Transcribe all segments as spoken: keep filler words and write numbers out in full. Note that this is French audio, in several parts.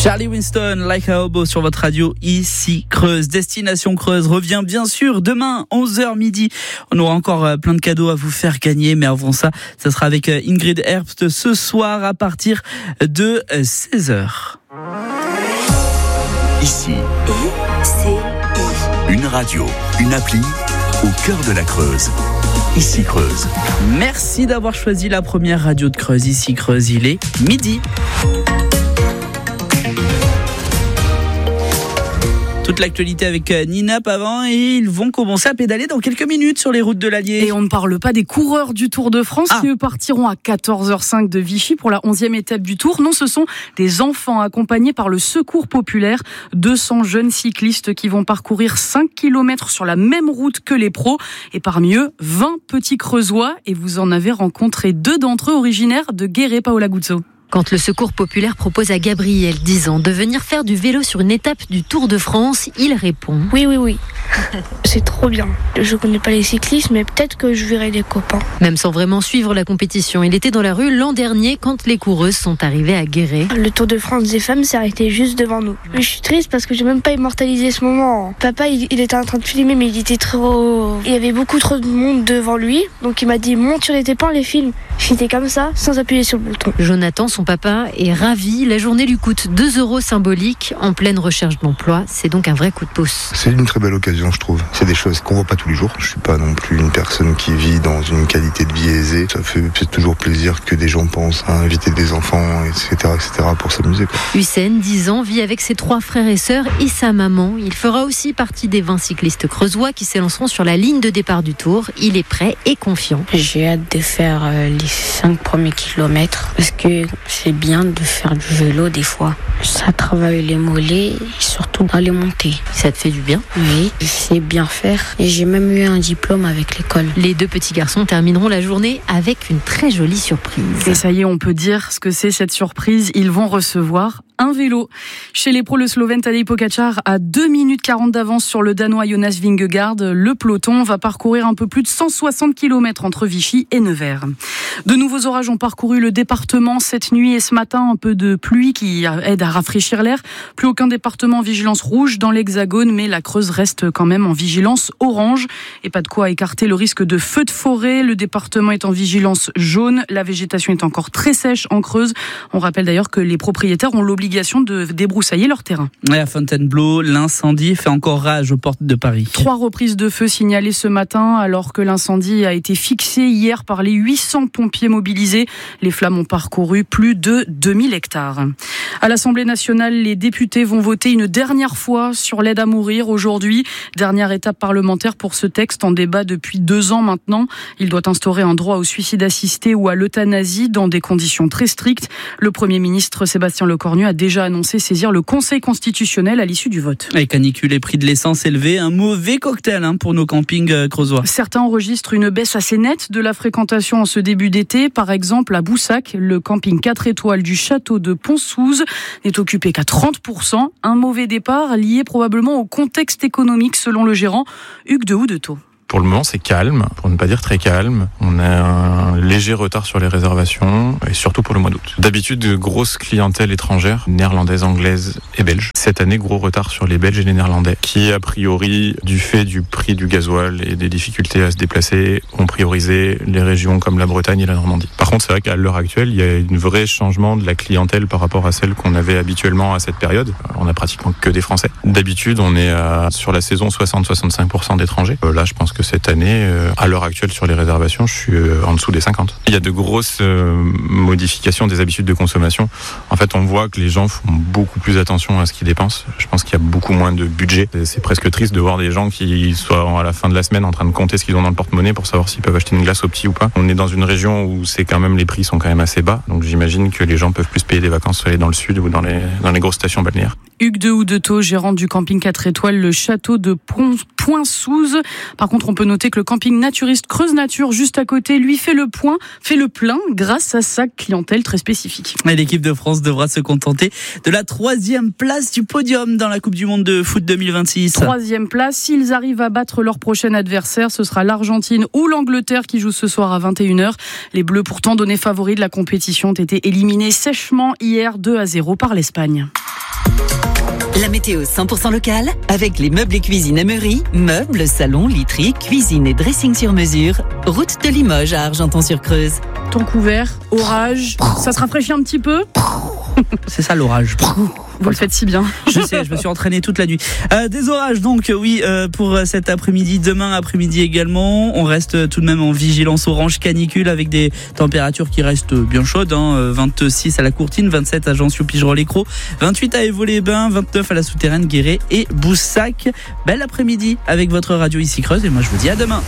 Charlie Winston, Like a Hobo sur votre radio, ici Creuse. Destination Creuse revient bien sûr demain, onze heures midi. On aura encore plein de cadeaux à vous faire gagner, mais avant ça, ça sera avec Ingrid Herbst ce soir à partir de seize heures. Ici, I C I. Une radio, une appli au cœur de la Creuse. Ici Creuse. Merci d'avoir choisi la première radio de Creuse. Ici Creuse, il est midi. Toute l'actualité avec Nina Pavant et ils vont commencer à pédaler dans quelques minutes sur les routes de l'Allier. Et on ne parle pas des coureurs du Tour de France ah. qui eux partiront à quatorze heures cinq de Vichy pour la onzième étape du Tour. Non, ce sont des enfants accompagnés par le Secours Populaire. deux cents jeunes cyclistes qui vont parcourir cinq kilomètres sur la même route que les pros. Et parmi eux, vingt petits Creusois. Et vous en avez rencontré deux d'entre eux originaires de Guéret, Paola Guzzo. Quand le Secours Populaire propose à Gabriel, dix ans, de venir faire du vélo sur une étape du Tour de France, il répond « Oui, oui, oui. C'est trop bien. Je connais pas les cyclistes, mais peut-être que je verrai des copains. » Même sans vraiment suivre la compétition, il était dans la rue l'an dernier quand les coureuses sont arrivées à Guéret. Le Tour de France des femmes s'est arrêté juste devant nous. Mais je suis triste parce que j'ai même pas immortalisé ce moment. Papa, il, il était en train de filmer, mais il était trop... Il y avait beaucoup trop de monde devant lui, donc il m'a dit « Monte sur les tépins, les films. » J'étais comme ça, sans appuyer sur le bouton. Jonathan, son papa, est ravi. La journée lui coûte deux euros symboliques. En pleine recherche d'emploi, c'est donc un vrai coup de pouce. C'est une très belle occasion, je trouve. C'est des choses qu'on voit pas tous les jours. Je suis pas non plus une personne qui vit dans une qualité de vie aisée. Ça fait toujours plaisir que des gens pensent à inviter des enfants, et cetera, et cetera pour s'amuser, quoi. Hussein, dix ans, vit avec ses trois frères et sœurs et sa maman. Il fera aussi partie des vingt cyclistes creusois qui s'élanceront sur la ligne de départ du Tour. Il est prêt et confiant. J'ai hâte de faire euh, les cinq premiers kilomètres parce que c'est bien de faire du vélo des fois. Ça travaille les mollets et surtout dans les montées. Ça te fait du bien ? Oui, je sais bien faire et j'ai même eu un diplôme avec l'école. Les deux petits garçons termineront la journée avec une très jolie surprise. Et ça y est, on peut dire ce que c'est cette surprise. Ils vont recevoir un vélo. Chez les pros, le Slovène Tadej Pogačar a deux minutes quarante d'avance sur le Danois Jonas Vingegaard. Le peloton va parcourir un peu plus de cent soixante kilomètres entre Vichy et Nevers. De nouveaux orages ont parcouru le département cette nuit et ce matin. Un peu de pluie qui aide à rafraîchir l'air. Plus aucun département en vigilance rouge dans l'Hexagone, mais la Creuse reste quand même en vigilance orange. Et pas de quoi écarter le risque de feux de forêt. Le département est en vigilance jaune. La végétation est encore très sèche en Creuse. On rappelle d'ailleurs que les propriétaires ont l'obligation de débroussailler leur terrain. Et à Fontainebleau, l'incendie fait encore rage aux portes de Paris. Trois reprises de feu signalées ce matin alors que l'incendie a été fixé hier par les huit cents pompiers mobilisés. Les flammes ont parcouru plus de deux mille hectares. À l'Assemblée nationale, les députés vont voter une dernière fois sur l'aide à mourir aujourd'hui. Dernière étape parlementaire pour ce texte en débat depuis deux ans maintenant. Il doit instaurer un droit au suicide assisté ou à l'euthanasie dans des conditions très strictes. Le Premier ministre Sébastien Lecornu a déjà annoncé saisir le Conseil constitutionnel à l'issue du vote. Les canicules et prix de l'essence élevés, un mauvais cocktail hein, pour nos campings creusois. Certains enregistrent une baisse assez nette de la fréquentation en ce début d'été. Par exemple, à Boussac, le camping quatre étoiles du château de Pont-Souze n'est occupé qu'à trente pour cent. Un mauvais départ lié probablement au contexte économique selon le gérant Hugues de Houdetot. Pour le moment, c'est calme, pour ne pas dire très calme. On a un léger retard sur les réservations, et surtout pour le mois d'août. D'habitude, grosse clientèle étrangère, néerlandaise, anglaise et belge. Cette année, gros retard sur les Belges et les Néerlandais, qui, a priori, du fait du prix du gasoil et des difficultés à se déplacer, ont priorisé les régions comme la Bretagne et la Normandie. Par contre, c'est vrai qu'à l'heure actuelle, il y a un vrai changement de la clientèle par rapport à celle qu'on avait habituellement à cette période. On a pratiquement que des Français. D'habitude, on est à, sur la saison soixante à soixante-cinq pour cent d'étrangers. Euh, là, je pense que cette année, euh, à l'heure actuelle sur les réservations, je suis euh, en dessous des cinquante. Il y a de grosses euh, modifications des habitudes de consommation. En fait, on voit que les gens font beaucoup plus attention à ce qu'ils dépensent. Je pense qu'il y a beaucoup moins de budget. C'est presque triste de voir des gens qui soient à la fin de la semaine en train de compter ce qu'ils ont dans le porte-monnaie pour savoir s'ils peuvent acheter une glace au petit ou pas. On est dans une région où c'est quand même les prix sont quand même assez bas. Donc j'imagine que les gens peuvent plus payer des vacances soit aller dans le sud ou dans les, dans les grosses stations balnéaires. Hugues de Houdetot, gérant du camping quatre étoiles, le château de Pont-Souze. Par contre, on peut noter que le camping naturiste Creuse Nature, juste à côté, lui fait le point, fait le plein grâce à sa clientèle très spécifique. Et l'équipe de France devra se contenter de la troisième place du podium dans la Coupe du Monde de foot deux mille vingt-six. Troisième place, s'ils arrivent à battre leur prochain adversaire, ce sera l'Argentine ou l'Angleterre qui joue ce soir à vingt et une heures. Les Bleus, pourtant donnés favoris de la compétition, ont été éliminés sèchement hier deux à zéro par l'Espagne. La météo cent pour cent locale avec les meubles et cuisine Emery, meubles, salons, literie, cuisine et dressing sur mesure. Route de Limoges à Argenton-sur-Creuse. Temps couvert, orage, ça se rafraîchit un petit peu. C'est ça l'orage. Vous le faites si bien. Je sais, je me suis entraîné toute la nuit. Euh, des orages donc, oui, euh, pour cet après-midi, demain après-midi également. On reste tout de même en vigilance orange canicule avec des températures qui restent bien chaudes. Hein, vingt-six à la Courtine, vingt-sept à Jean-Sioux-Pigerolles-les-Crocs, vingt-huit à Évaux-les-Bains, vingt-neuf à la Souterraine, Guéret et Boussac. Bel après-midi avec votre radio ici Creuse et moi je vous dis à demain.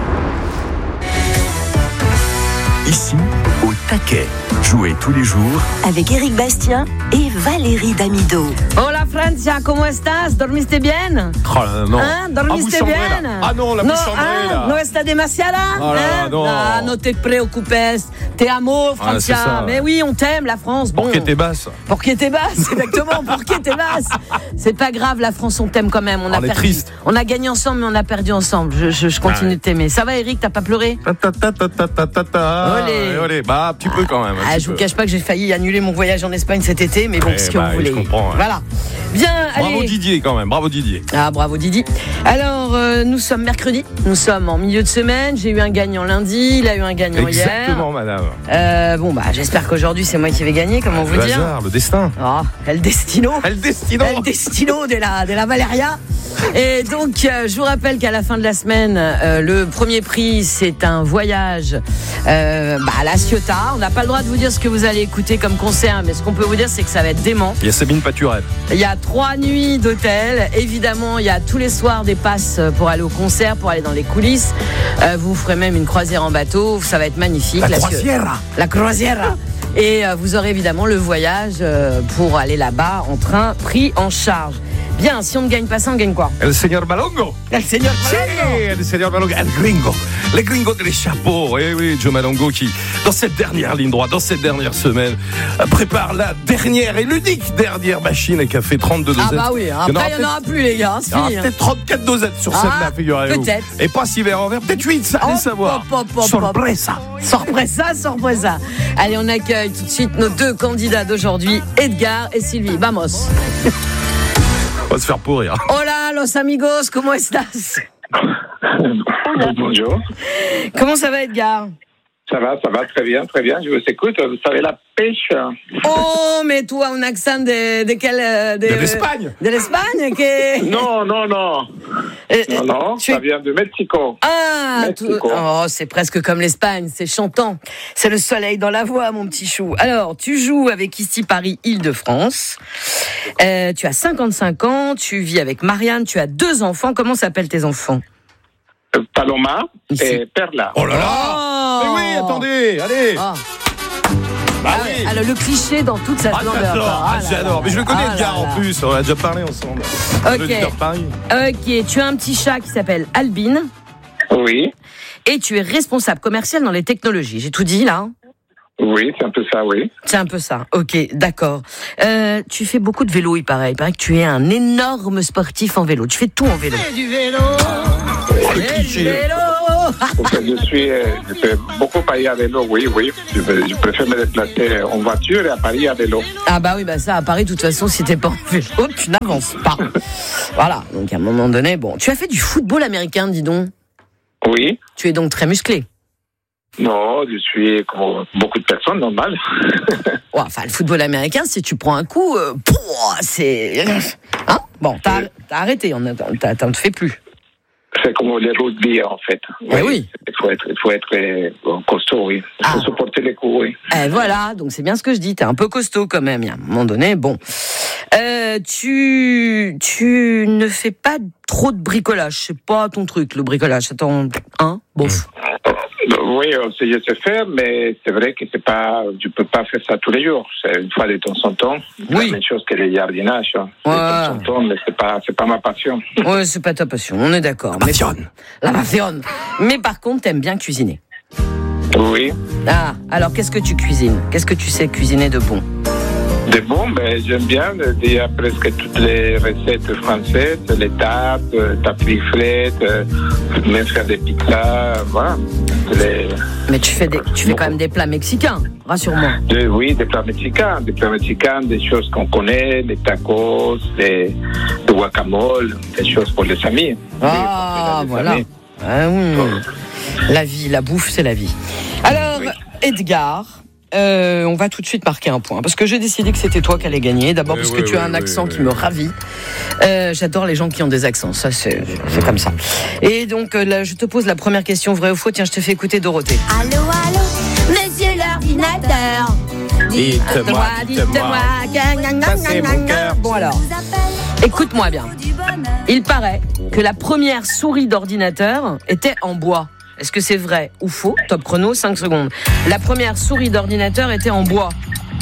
Ici, au taquet. Jouez tous les jours avec Éric Bastien et Valérie Damido. Hola Francia, ¿cómo estás? ¿Dormiste bien? Oh, non. ¿Ah? ¿Dormiste bien? Ah non, la no, bouche chambrée, ah, là. ¿No está demasiada? Oh là, hein? non. Ah, no te preocupes. Te amo, Francia. Ah, mais oui, on t'aime, la France. Bon. Pour qui t'es basse? Pour qui t'es basse, exactement. Pour qui t'es basse. C'est pas grave, la France, on t'aime quand même. On a on perdu. Est triste. On a gagné ensemble, mais on a perdu ensemble. Je, je, je continue ah, de t'aimer. Ça va, Eric? T'as pas pleuré? Ta ta ta ta ta ta ta. Olé. Olé. Bah, un petit peu quand même. Ah, je vous cache pas que j'ai failli annuler mon voyage en Espagne cet été, mais bon, qu'est-ce que bah, vous voulez. Je comprends, ouais. Voilà. Bien, allez. Bravo Didier quand même, bravo Didier. Ah, bravo Didier. Alors, euh, nous sommes mercredi, nous sommes en milieu de semaine. J'ai eu un gagnant lundi, il a eu un gagnant Exactement, hier. Exactement, madame. Euh, bon, bah, j'espère qu'aujourd'hui c'est moi qui vais gagner. Comment le vous dire? Le hasard, le destin. Oh, el destino. El destino. El destino de la, de la Valeria. Et donc, euh, je vous rappelle qu'à la fin de la semaine, euh, le premier prix, c'est un voyage euh, bah, à La Ciotat. On n'a pas le droit de vous dire ce que vous allez écouter comme concert, mais ce qu'on peut vous dire, c'est que ça va être dément. Il y a Sabine Paturel. Il y a trois nuits d'hôtel. Évidemment, il y a tous les soirs des passes pour aller au concert, pour aller dans les coulisses. Euh, vous ferez même une croisière en bateau. Ça va être magnifique. La, la croisière. La croisière. Et euh, vous aurez évidemment le voyage euh, pour aller là-bas en train, pris en charge. Bien, si on ne gagne pas ça, on gagne quoi? El señor Malongo. El señor Malongo. Sí, el señor Malongo. El gringo. Les gringos des chapeaux. Eh oui, Joe Malongo qui, dans cette dernière ligne droite, dans cette dernière semaine, prépare la dernière et l'unique dernière machine qui a fait trente-deux dosettes. Ah bah oui, après il n'y en aura plus les gars. Il y aura peut-être trente-quatre dosettes sur ah, celle-là, figurez-vous. Peut-être. Et pas six verres en verre, peut-être huit, ça allez savoir. Sorpresa. Sorpresa, sorpresa. Allez, on accueille tout de suite nos deux candidats d'aujourd'hui, Edgar et Sylvie. Vamos. On va se faire pourrir. Hola, los amigos, ¿cómo estás? Bonjour. Comment ça va, Edgar? Ça va, ça va très bien, très bien. Je vous écoute. Vous savez la pêche. Oh, mais toi, un accent de, de quel... De, de l'Espagne. De l'Espagne que... Non, non, non. Euh, non, non, tu... ça vient de Mexico. Ah, Mexico. Tout... oh, c'est presque comme l'Espagne, c'est chantant. C'est le soleil dans la voix, mon petit chou. Alors, tu joues avec ici Paris Île-de-France. Euh, tu as cinquante-cinq ans, tu vis avec Marianne, tu as deux enfants. Comment s'appellent tes enfants? Paloma ici. Et Perla. Oh là là oh. Mais oui, attendez, allez oh. Bah ah oui. Alors le cliché dans toute sa splendeur. Ah, j'adore, ah, j'adore. Mais je le connais, ah, Edgar, en plus. On a déjà parlé ensemble. Ok. Ok. Tu as un petit chat qui s'appelle Albine. Oui. Et tu es responsable commercial dans les technologies. J'ai tout dit là. Oui, c'est un peu ça, oui. C'est un peu ça. Ok, d'accord. Euh, tu fais beaucoup de vélo, il paraît. Il paraît que tu es un énorme sportif en vélo. Tu fais tout en vélo. Fais du vélo. Fais du vélo. je suis, je fais beaucoup Paris à vélo, oui, oui. Je, je préfère me déplacer en voiture et à Paris à vélo. Ah bah oui, bah ça, à Paris, de toute façon, si t'es pas en vélo, tu n'avances pas. Voilà. Donc à un moment donné, bon, tu as fait du football américain, dis donc. Oui. Tu es donc très musclé. Non, je suis comme beaucoup de personnes, normal. Ouais, enfin, le football américain, si tu prends un coup, euh, pouah, c'est... Hein bon, t'as, t'as arrêté, on a, t'as, t'en te fais plus. C'est comme les rugby, en fait. Oui, oui. Il faut être, il faut être euh, costaud, oui. Il faut ah. supporter les coups, oui. Eh, voilà, donc c'est bien ce que je dis. T'es un peu costaud quand même. Il y a un moment donné, bon. Euh, tu, tu ne fais pas trop de bricolage. C'est pas ton truc, le bricolage. Attends, hein, bof. Oui, je sais faire, mais c'est vrai que c'est pas, tu peux pas faire ça tous les jours. C'est une fois de temps en temps. Oui. La même chose que le jardinage. Ouais. De temps en temps, mais c'est pas, c'est pas ma passion. Ouais, c'est pas ta passion. On est d'accord. La passion. La passion. Mais par contre, t'aimes bien cuisiner. Oui. Ah, alors qu'est-ce que tu cuisines? Qu'est-ce que tu sais cuisiner de bon? De bon, ben, j'aime bien. Il y a presque toutes les recettes françaises, les tartes, tartiflettes, même faire des pizzas, voilà. Les... Mais tu fais, des, tu fais quand même des plats mexicains, rassure-moi. De, oui, des plats mexicains, des plats mexicains, des choses qu'on connaît, les tacos, les, le guacamole, des choses pour les amis. Ah, oui, voilà. Ah, oui. La vie, la bouffe, c'est la vie. Alors, oui. Edgar... Euh, on va tout de suite marquer un point parce que j'ai décidé que c'était toi qui allais gagner. D'abord oui, parce que oui, tu as un oui, accent oui, qui oui, me ravit. Euh, j'adore les gens qui ont des accents, ça c'est, c'est comme ça. Et donc là, je te pose la première question, vrai ou faux. Tiens, je te fais écouter Dorothée. Allô, allô, monsieur l'ordinateur. Dites-moi, dites-moi, dites-moi. Ça c'est mon cœur. Bon alors, écoute-moi bien. Il paraît que la première souris d'ordinateur était en bois. Est-ce que c'est vrai ou faux? Top chrono, cinq secondes. La première souris d'ordinateur était en bois.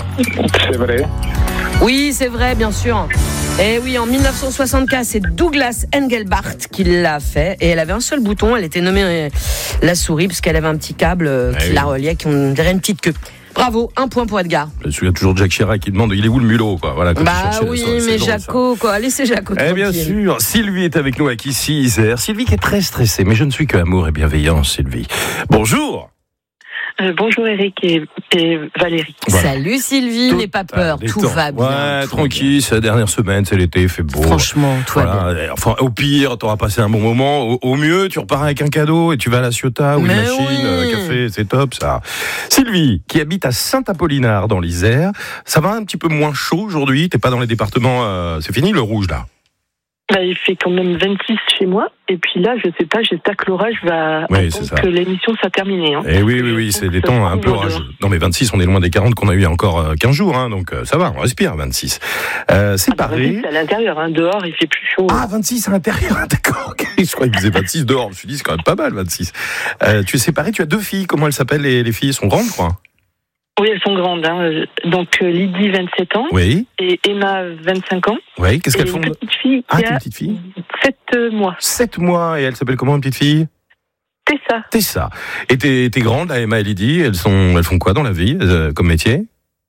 C'est vrai. Oui, c'est vrai, bien sûr. Et oui, en dix-neuf cent soixante-quatre, c'est Douglas Engelbart qui l'a fait. Et elle avait un seul bouton, elle était nommée la souris, parce qu'elle avait un petit câble qui eh oui. la reliait, qui on dirait une petite queue. Bravo, un point pour Edgar. Je me souviens toujours de Jacques Chirac qui demande il est où le mulot, quoi. Voilà, bah oui, la, mais Jaco, quoi. Laissez Jaco. Eh bien sûr, Sylvie est avec nous à Kissy, Isère. Sylvie qui est très stressée, mais je ne suis que amour et bienveillance, Sylvie. Bonjour. Euh, bonjour Eric et, et Valérie. Voilà. Salut Sylvie, n'aie pas peur, tout temps. va bien. Ouais, tout tranquille, c'est la dernière semaine, c'est l'été, il fait beau. Franchement, toi voilà. bien. Enfin, au pire, t'auras passé un bon moment. Au, au mieux, tu repars avec un cadeau et tu vas à la Ciotat ou une machine, oui. euh, café, c'est top ça. Sylvie, qui habite à Saint-Apollinaire dans l'Isère, ça va un petit peu moins chaud aujourd'hui, t'es pas dans les départements, euh, c'est fini le rouge là? Bah, il fait quand même vingt-six chez moi, et puis là, je sais pas, j'espère que l'orage va oui, attendre que l'émission soit terminée. Hein. Et oui, oui, oui, c'est des temps un peu orageux. Non, mais vingt-six, on est loin des quarante qu'on a eu il y a encore quinze jours, hein, donc ça va, on respire, vingt-six. Euh, c'est ah, pareil. vingt-six à l'intérieur, hein, dehors, il fait plus chaud. Ah, vingt-six à l'intérieur, d'accord, ok. Je croyais qu'il faisait vingt-six dehors, je me suis dit, c'est quand même pas mal, vingt-six. Euh, tu es séparé, tu as deux filles, comment elles s'appellent, les, les filles, elles sont grandes, quoi? Oui, elles sont grandes. Hein. Donc euh, Lydie, vingt-sept ans. Oui. Et Emma, vingt-cinq ans. Oui, qu'est-ce qu'elles font? Une petite fille ah, qui a une petite fille sept mois. sept mois, et elle s'appelle comment, une petite fille? Tessa. Tessa. Et t'es, t'es grande, là, Emma et Lydie, elles, sont, elles font quoi dans la vie, euh, comme métier?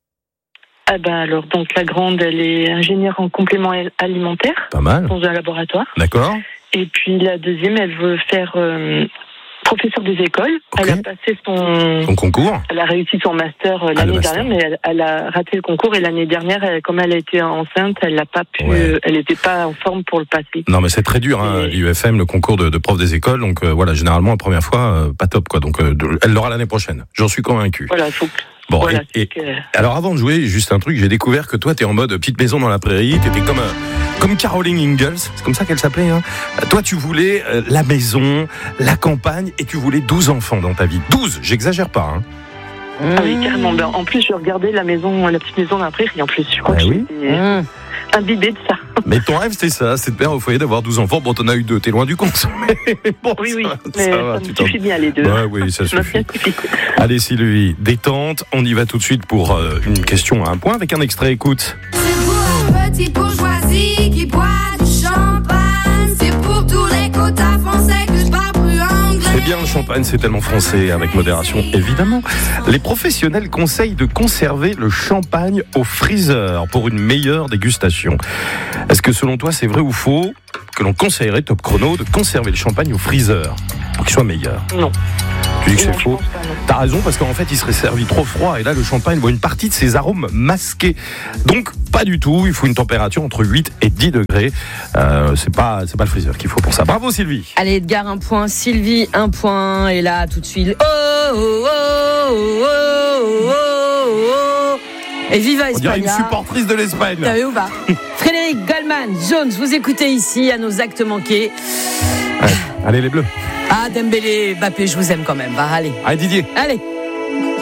Ah ben alors, donc la grande, elle est ingénieure en complément alimentaire. Pas mal. Dans un laboratoire. D'accord. Et puis la deuxième, elle veut faire... Euh, professeur des écoles, okay. Elle a passé son... son concours. Elle a réussi son master l'année ah, master. dernière, mais elle, elle a raté le concours et l'année dernière, elle, comme elle a été enceinte, elle n'a pas pu, ouais. Elle n'était pas en forme pour le passer. Non, mais c'est très dur, hein, et... l'U F M, le concours de, de prof des écoles, donc euh, voilà, généralement la première fois, euh, pas top quoi. Donc euh, elle l'aura l'année prochaine. J'en suis convaincu. Voilà, faut. Bon, voilà, et, et, que... alors avant de jouer, juste un truc, j'ai découvert que toi, t'es en mode petite maison dans la prairie, t'étais comme un, comme Caroline Ingalls, c'est comme ça qu'elle s'appelait. Hein. Toi, tu voulais euh, la maison, la campagne, et tu voulais douze enfants dans ta vie. douze, j'exagère pas. Hein. Ah oui, carrément. En plus, je regardais la maison, la petite maison dans la prairie. En plus, je crois ah, que oui. j'étais mmh. imbibée de ça. Mais ton rêve, c'était ça, c'est de faire au foyer, d'avoir douze enfants. Bon, t'en as eu deux, t'es loin du compte. Mais bon, oui, oui, ça, mais ça, va, ça me suffit bien les deux. Ouais, oui, ça suffit. Allez, Sylvie, détente. On y va tout de suite pour euh, une question à un point avec un extrait. Écoute. C'est pour un petit bourgeoisie qui boit du champagne. C'est pour tous les quotas français que je parle plus anglais. C'est bien le champagne, c'est tellement français, avec modération, évidemment. Les professionnels conseillent de conserver le champagne au freezer pour une meilleure dégustation. Est-ce que selon toi, c'est vrai ou faux que l'on conseillerait, top chrono, de conserver le champagne au freezer pour qu'il soit meilleur? Non. Tu dis que c'est faux? T'as raison, parce qu'en fait, il serait servi trop froid, et là, le champagne voit une partie de ses arômes masqués. Donc, pas du tout, il faut une température entre huit et dix degrés. Euh, c'est pas, c'est pas le freezer qu'il faut pour ça. Bravo, Sylvie. Allez, Edgar, un point. Sylvie, un point. Et là, tout de suite. Oh, oh, oh, oh, oh, oh, oh. Et viva Espagne. On dirait une supportrice de l'Espagne. T'as vu ou pas? Frédéric Goldman, Jones, vous écoutez ici à nos actes manqués. Ouais. Allez, les Bleus. Ah, Dembélé, Mbappé, je vous aime quand même. Va, allez. Allez, Didier. Allez.